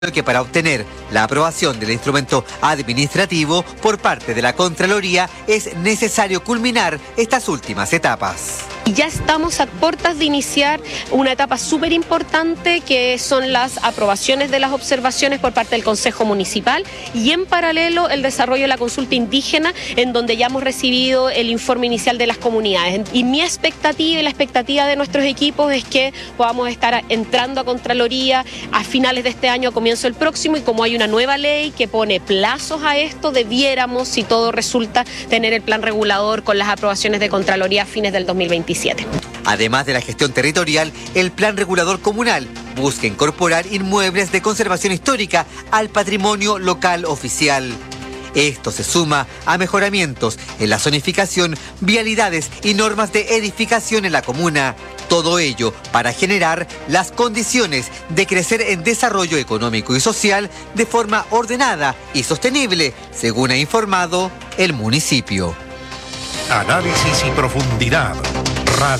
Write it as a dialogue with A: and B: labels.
A: que para obtener la aprobación del instrumento administrativo por parte de la Contraloría es necesario culminar estas últimas etapas.
B: Ya estamos a puertas de iniciar una etapa súper importante que son las aprobaciones de las observaciones por parte del Consejo Municipal y en paralelo el desarrollo de la consulta indígena, en donde ya hemos recibido el informe inicial de las comunidades. Y mi expectativa y la expectativa de nuestros equipos es que podamos estar entrando a Contraloría a finales de este año, a comienzo del próximo, y como hay una nueva ley que pone plazos a esto, debiéramos, si todo resulta, tener el plan regulador con las aprobaciones de Contraloría a fines del 2027.
A: Además de la gestión territorial, el plan regulador comunal busca incorporar inmuebles de conservación histórica al patrimonio local oficial. Esto se suma a mejoramientos en la zonificación, vialidades y normas de edificación en la comuna. Todo ello para generar las condiciones de crecer en desarrollo económico y social de forma ordenada y sostenible, según ha informado el municipio.
C: Análisis y profundidad. Radio.